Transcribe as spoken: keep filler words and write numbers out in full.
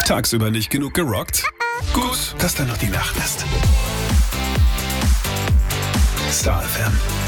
Tagsüber nicht genug gerockt? Gut, dass da noch die Nacht ist. Star F M.